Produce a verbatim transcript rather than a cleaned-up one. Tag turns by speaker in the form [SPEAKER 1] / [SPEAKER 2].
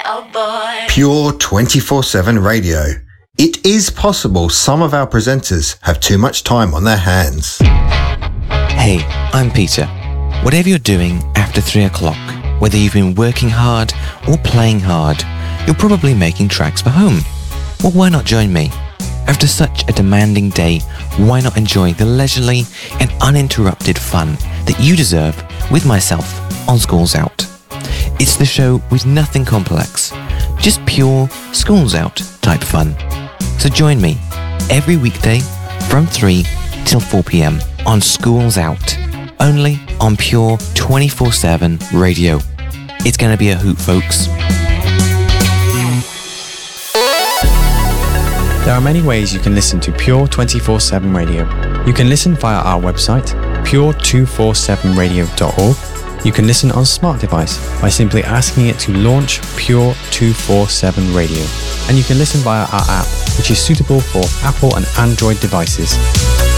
[SPEAKER 1] oh boy.
[SPEAKER 2] Pure twenty-four seven Radio. It is possible some of our presenters have too much time on their hands.
[SPEAKER 3] Hey, I'm Peter. Whatever you're doing after three o'clock, whether you've been working hard or playing hard, you're probably making tracks for home. Well, why not join me? After such a demanding day, why not enjoy the leisurely and uninterrupted fun that you deserve with myself on Schools Out? It's the show with nothing complex, just pure Schools Out type fun. So join me every weekday from three till four p.m. on Schools Out, only on Pure twenty-four seven Radio. It's going to be a hoot, folks.
[SPEAKER 4] There are many ways you can listen to Pure twenty-four seven Radio. You can listen via our website, pure two forty-seven radio dot org. You can listen on a smart device by simply asking it to launch Pure two forty-seven Radio. And you can listen via our app, which is suitable for Apple and Android devices.